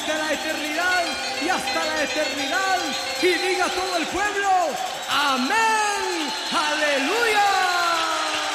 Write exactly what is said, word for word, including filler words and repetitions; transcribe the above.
desde la eternidad y hasta la eternidad. Y diga todo el pueblo,